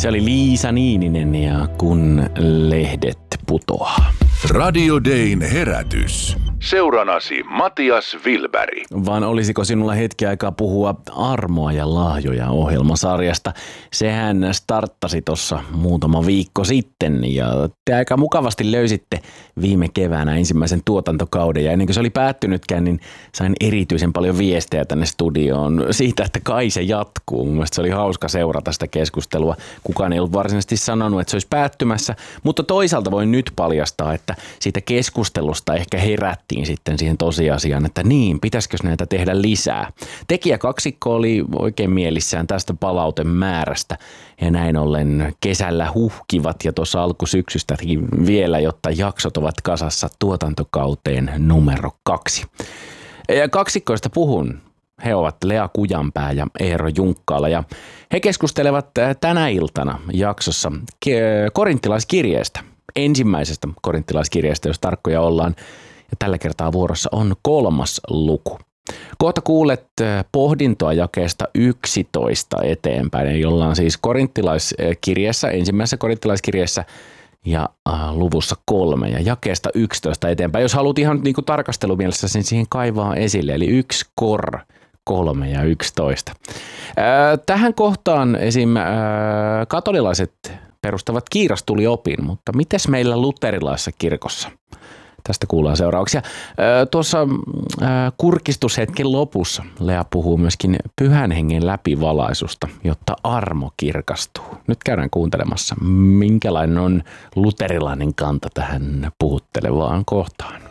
Se oli Liisa Niininen ja Kun lehdet putoaa. Radio Dayn herätys. Seuranasi Matias Wilberg. Vaan olisiko sinulla hetki aikaa puhua Armoa ja lahjoja -ohjelmasarjasta? Sehän starttasi tuossa muutama viikko sitten ja te aika mukavasti löysitte viime keväänä ensimmäisen tuotantokauden. Ja ennen kuin se oli päättynytkään, niin sain erityisen paljon viestejä tänne studioon siitä, että kai se jatkuu. Mun mielestä se oli hauska seurata sitä keskustelua. Kukaan ei ollut varsinaisesti sanonut, että se olisi päättymässä, mutta toisaalta voin nyt paljastaa, että siitä keskustelusta ehkä herättiin sitten siihen tosiasiaan, että niin, pitäisikö näitä tehdä lisää. Tekijäkaksikko oli oikein mielissään tästä palautemäärästä ja näin ollen kesällä huhkivat ja tuossa alkusyksystäkin vielä, jotta jaksot ovat kasassa tuotantokauteen numero 2. Ja kaksikkoista puhun. He ovat Lea Kujanpää ja Eero Junkkaala ja he keskustelevat tänä iltana jaksossa korinttilaiskirjeestä. Ensimmäisestä korinttilaiskirjeestä, jos tarkkoja ollaan. Ja tällä kertaa vuorossa on 3. luku. Kohta kuulet pohdintoa jakeesta 11 eteenpäin, jolla on siis korinttilaiskirjeessä, ensimmäisessä korinttilaiskirjeessä ja luvussa 3 ja jakeesta 11 eteenpäin. Jos haluat ihan niin kuin tarkastelumielessä sen siihen kaivaa esille, eli 1 Kor 3 ja 11. Tähän kohtaan esim. Katolilaiset perustavat kiirastuliopin, mutta mites meillä luterilaisessa kirkossa? Tästä kuullaan seurauksia. Tuossa kurkistushetken lopussa Lea puhuu myöskin Pyhän Hengen läpivalaisusta, jotta armo kirkastuu. Nyt käydään kuuntelemassa, minkälainen on luterilainen kanta tähän puhuttelevaan kohtaan.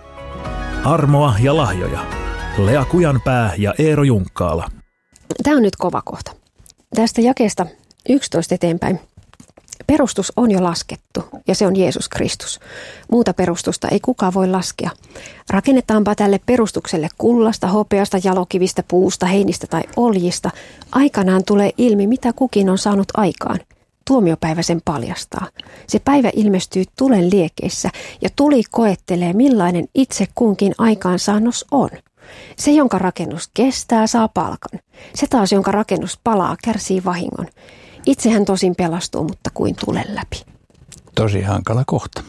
Armoa ja lahjoja. Lea Kujanpää ja Eero Junkkaala. Tämä on nyt kova kohta. Tästä jakeesta 11 eteenpäin. Perustus on jo laskettu ja se on Jeesus Kristus. Muuta perustusta ei kukaan voi laskea. Rakennetaanpa tälle perustukselle kullasta, hopeasta, jalokivistä, puusta, heinistä tai oljista. Aikanaan tulee ilmi, mitä kukin on saanut aikaan. Tuomiopäivä sen paljastaa. Se päivä ilmestyy tulen liekeissä ja tuli koettelee, millainen itse kunkin aikaansaannos on. Se, jonka rakennus kestää, saa palkan. Se taas, jonka rakennus palaa, kärsii vahingon. Itsehän tosin pelastuu, mutta kuin tulen läpi. Tosi hankala kohta.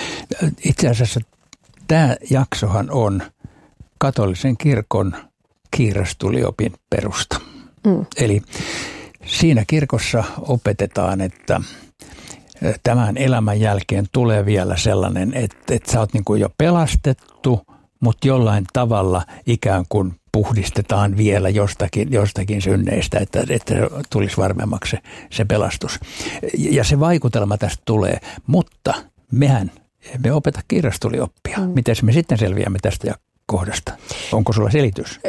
Itse asiassa tämä jaksohan on katolisen kirkon kiirastuliopin perusta. Eli siinä kirkossa opetetaan, että tämän elämän jälkeen tulee vielä sellainen, että sä oot niin kuin jo pelastettu, mutta jollain tavalla ikään kuin puhdistetaan vielä jostakin synneistä, että tulisi varmemmaksi se pelastus. Ja se vaikutelma tästä tulee, mutta me opeta kiirastulioppia. Miten me sitten selviämme tästä kohdasta? Onko sulla selitys?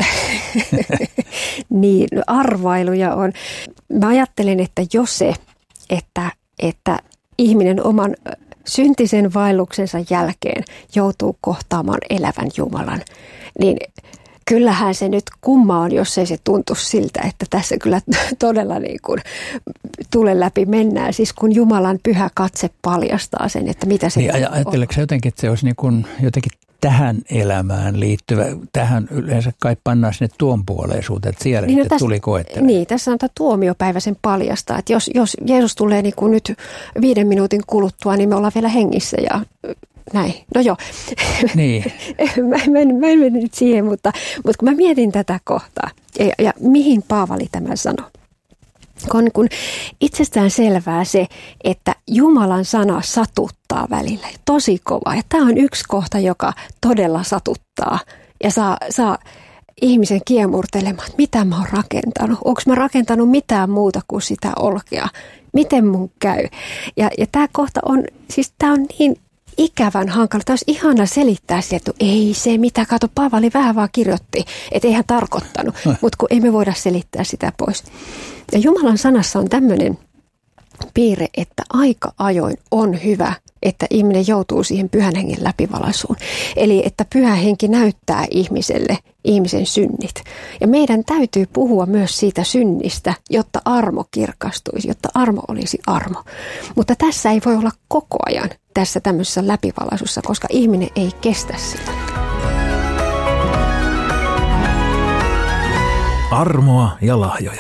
Niin, arvailuja on. Mä ajattelen, että jos se, että ihminen oman syntisen vaelluksensa jälkeen joutuu kohtaamaan elävän Jumalan, niin kyllähän se nyt kumma on, jos ei se tuntu siltä, että tässä kyllä todella niin kuin tulen läpi mennään. Siis kun Jumalan pyhä katse paljastaa sen, että mitä se niin, on. Ajatteleeko sä jotenkin, että se olisi niin kuin jotenkin tähän elämään liittyvä, tähän yleensä kai pannaan sinne tuon puoleisuuteen, että siellä niin, tuli koettelemaan. Niin, tässä on tämä tuomiopäivä sen paljastaa, että jos Jeesus tulee niin kuin nyt 5 minuutin kuluttua, niin me ollaan vielä hengissä ja näin. No joo, niin. mä en mene nyt siihen, mutta kun mä mietin tätä kohtaa ja mihin Paavali tämän sanoi. On itsestään selvää se, että Jumalan sana satuttaa välillä, tosi kova. Ja tämä on yksi kohta, joka todella satuttaa ja saa ihmisen kiemurtelemaan, että mitä mä oon rakentanut. Onko mä rakentanut mitään muuta kuin sitä olkea? Miten mun käy? Ja tämä kohta on, siis tämä on niin ikävän hankala. Tämä olisi ihana selittää sieltä, että ei se mitä, kato Paavali vähän vaan kirjoitti, että ei hän tarkoittanut, mutta kun ei me voida selittää sitä pois. Ja Jumalan sanassa on tämmöinen piirre, että aika ajoin on hyvä, että ihminen joutuu siihen Pyhän Hengen läpivalaisuun. Eli että Pyhä Henki näyttää ihmiselle ihmisen synnit. Ja meidän täytyy puhua myös siitä synnistä, jotta armo kirkastuisi, jotta armo olisi armo. Mutta tässä ei voi olla koko ajan tässä tämmöisessä läpivalaisussa, koska ihminen ei kestä sitä. Armoa ja lahjoja.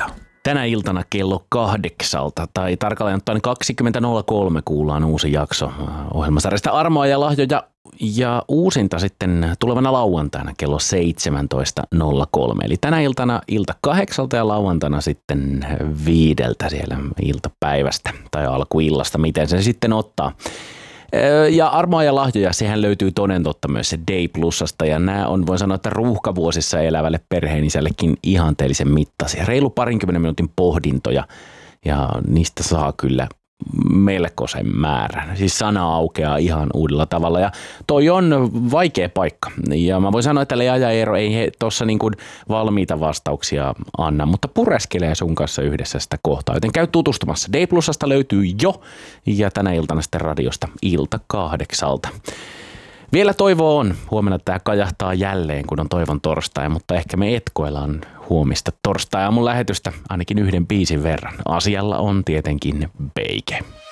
Tänä iltana kello 8 tai tarkalleen ottaen 20.03 kuullaan uusi jakso ohjelmasarjasta Armoa ja lahjoja ja uusinta sitten tulevana lauantaina kello 17.03. Eli tänä iltana ilta 8 ja lauantaina sitten 5 siellä iltapäivästä tai alkuillasta, miten sen sitten ottaa. Ja Armoa ja lahjoja, sehän löytyy toden totta myös se Day Plusasta ja nämä on, voin sanoa, että ruuhkavuosissa elävälle perheenisällekin ihanteellisen mittaisia. Reilu 20 minuutin pohdintoja ja niistä saa kyllä melkoisen määrän. Siis sana aukeaa ihan uudella tavalla ja toi on vaikea paikka. Ja mä voin sanoa, että Lea ja Eero ei he tuossa niin kuin valmiita vastauksia anna, mutta pureskelee sun kanssa yhdessä sitä kohtaa. Joten käy tutustumassa. Day Plusasta löytyy jo ja tänä iltana sitten radiosta ilta 8. Vielä toivo on. Huomenna tämä kajahtaa jälleen, kun on toivon torstai, mutta ehkä me etkoillaan huomista torstai-aamun lähetystä ainakin yhden biisin verran. Asialla on tietenkin Beike.